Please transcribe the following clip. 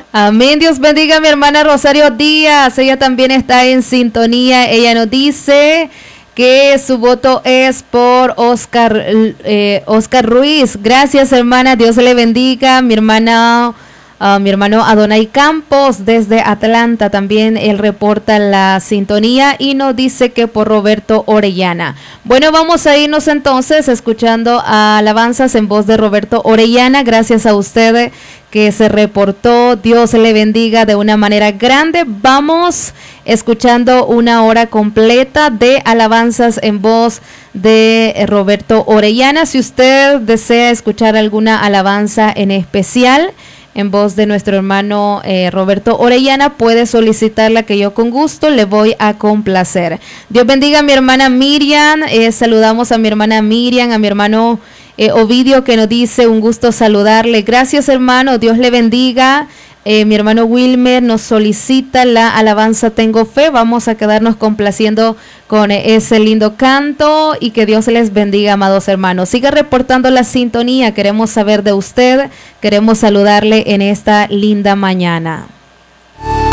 Amén. Dios bendiga a mi hermana Rosario Díaz. Ella también está en sintonía. Ella nos dice que su voto es por Oscar Ruiz. Gracias, hermana. Dios le bendiga. Mi hermano Adonai Campos desde Atlanta también él reporta la sintonía y nos dice que por Roberto Orellana. Bueno, vamos a irnos entonces escuchando alabanzas en voz de Roberto Orellana. Gracias a usted que se reportó. Dios le bendiga de una manera grande. Vamos escuchando una hora completa de alabanzas en voz de Roberto Orellana. Si usted desea escuchar alguna alabanza en especial en voz de nuestro hermano Roberto Orellana, puede solicitarla, que yo con gusto le voy a complacer. Dios bendiga a mi hermana Miriam. Saludamos a mi hermana Miriam, a mi hermano Ovidio, que nos dice un gusto saludarle. Gracias, hermano. Dios le bendiga. Mi hermano Wilmer nos solicita la alabanza Tengo Fe. Vamos a quedarnos complaciendo con ese lindo canto y que Dios les bendiga, amados hermanos. Siga reportando la sintonía. Queremos saber de usted. Queremos saludarle en esta linda mañana.